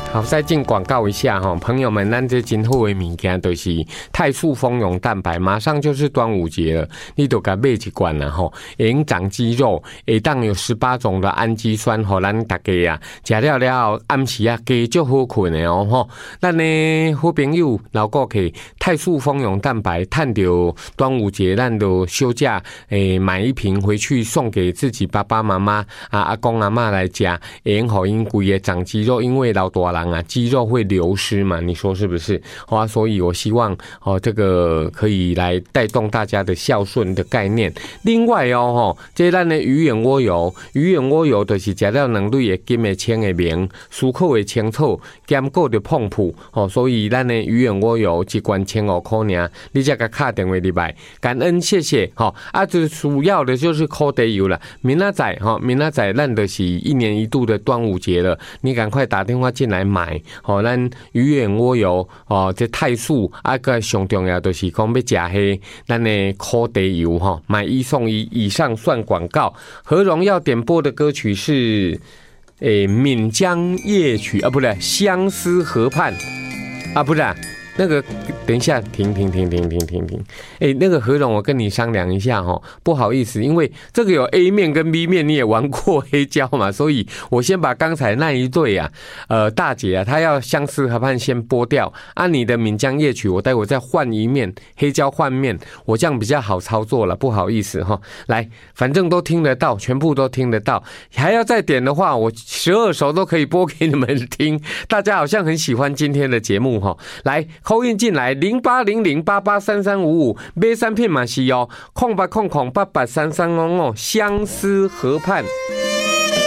好，再进广告一下哈，朋友们，咱这今后的物件都是泰素蜂蛹蛋白，马上就是端午节了，你都该买一罐了哈，会长肌肉，会当有18种的氨基酸，互咱大家啊吃了了暗时啊加足好困的哦吼。咱呢好朋友老顾客泰素蜂蛹蛋白，趁着端午节，咱就休假买一瓶回去送给自己爸爸妈妈啊阿公阿嬷来吃，会互因规个长肌肉，因为老大人啊，肌肉会流失嘛，你说是不是？好啊，所以我希望这个可以来带动大家的孝顺的概念。另外这咱的鱼眼蜗油，鱼眼蜗油就是食了两类的金的、青的明，漱口的青草，兼顾的碰普所以咱的鱼眼蜗油一罐15块尔，你才甲打电话入来，感恩谢谢最主要的就是烤地油了。明仔载咱就是1年1度的端午节了，你赶快打电话进来买咱鱼眼蜗油这泰素个上重要就是讲要吃黑咱的烤地油买1送1，以上算广告。何荣要点播的歌曲是闽江夜曲不对，相思河畔不是那个，等一下，停！那个何荣，我跟你商量一下不好意思，因为这个有 A 面跟 B 面，你也玩过黑胶嘛，所以我先把刚才那一对大姐她要相思河畔先播掉，你的闽江夜曲，我待会再换一面黑胶换面，我这样比较好操作了，不好意思来，反正都听得到，全部都听得到，还要再点的话，我12首都可以播给你们听，大家好像很喜欢今天的节目来。call in 进来0800883355，买产品嘛是080883355，相思河畔。